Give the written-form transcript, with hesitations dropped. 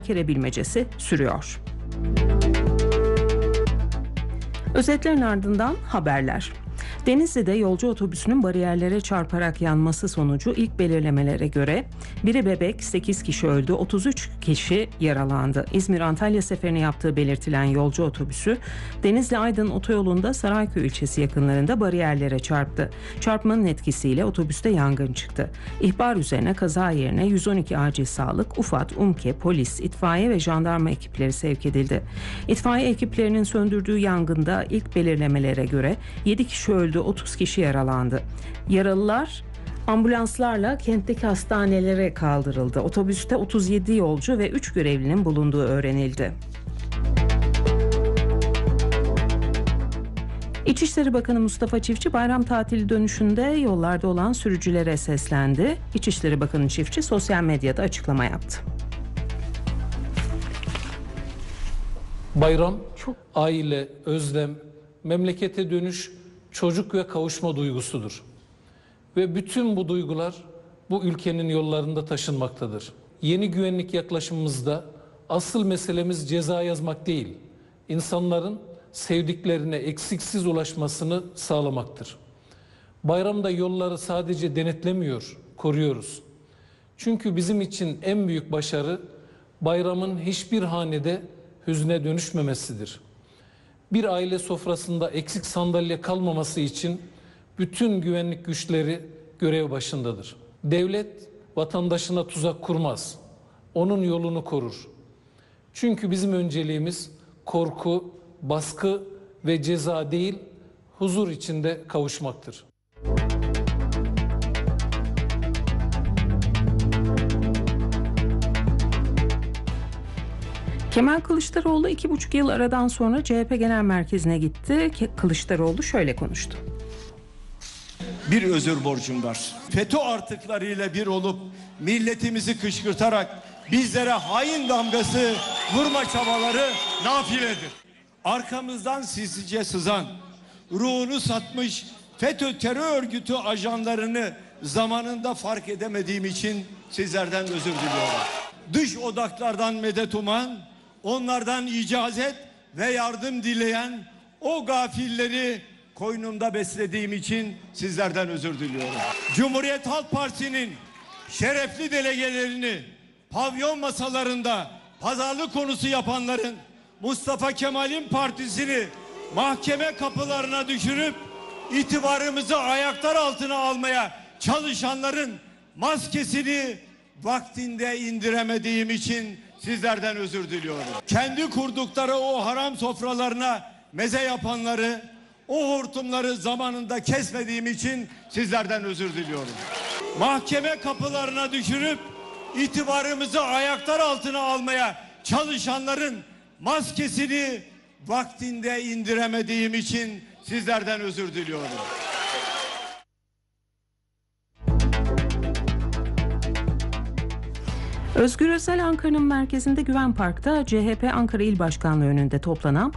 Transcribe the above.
kere bilmecesi sürüyor. Özetlerin ardından haberler. Denizli'de yolcu otobüsünün bariyerlere çarparak yanması sonucu ilk belirlemelere göre biri bebek, 8 kişi öldü, 33 kişi yaralandı. İzmir-Antalya seferini yaptığı belirtilen yolcu otobüsü Denizli-Aydın otoyolunda Sarayköy ilçesi yakınlarında bariyerlere çarptı. Çarpmanın etkisiyle otobüste yangın çıktı. İhbar üzerine kaza yerine 112 acil sağlık, UFAD, UMKE, polis, itfaiye ve jandarma ekipleri sevk edildi. İtfaiye ekiplerinin söndürdüğü yangında ilk belirlemelere göre 7 kişi öldü, 30 kişi yaralandı. Yaralılar ambulanslarla kentteki hastanelere kaldırıldı. Otobüste 37 yolcu ve 3 görevlinin bulunduğu öğrenildi. İçişleri Bakanı Mustafa Çiftçi bayram tatili dönüşünde yollarda olan sürücülere seslendi. İçişleri Bakanı Çiftçi sosyal medyada açıklama yaptı. Bayram, aile, özlem, memlekete dönüş, çocuk ve kavuşma duygusudur. Ve bütün bu duygular bu ülkenin yollarında taşınmaktadır. Yeni güvenlik yaklaşımımızda asıl meselemiz ceza yazmak değil, insanların sevdiklerine eksiksiz ulaşmasını sağlamaktır. Bayramda yolları sadece denetlemiyor, koruyoruz. Çünkü bizim için en büyük başarı bayramın hiçbir hanede hüzne dönüşmemesidir. Bir aile sofrasında eksik sandalye kalmaması için bütün güvenlik güçleri görev başındadır. Devlet vatandaşına tuzak kurmaz. Onun yolunu korur. Çünkü bizim önceliğimiz korku, baskı ve ceza değil, huzur içinde kavuşmaktır. Kemal Kılıçdaroğlu 2,5 yıl aradan sonra CHP Genel Merkezi'ne gitti. Kılıçdaroğlu şöyle konuştu. Bir özür borcum var. FETÖ artıklarıyla bir olup milletimizi kışkırtarak bizlere hain damgası vurma çabaları nafiledir. Arkamızdan sinsice sızan, ruhunu satmış FETÖ terör örgütü ajanlarını zamanında fark edemediğim için sizlerden özür diliyorum. Dış odaklardan medet uman, onlardan icazet ve yardım dileyen o gafilleri koynumda beslediğim için sizlerden özür diliyorum. Cumhuriyet Halk Partisi'nin şerefli delegelerini pavyon masalarında pazarlık konusu yapanların, Mustafa Kemal'in partisini mahkeme kapılarına düşürüp itibarımızı ayaklar altına almaya çalışanların maskesini vaktinde indiremediğim için sizlerden özür diliyorum. Kendi kurdukları o haram sofralarına meze yapanları, o hortumları zamanında kesmediğim için sizlerden özür diliyorum. Mahkeme kapılarına düşürüp itibarımızı ayaklar altına almaya çalışanların maskesini vaktinde indiremediğim için sizlerden özür diliyorum. Özgür Özel Ankara'nın merkezinde Güven Park'ta CHP Ankara İl Başkanlığı önünde toplanan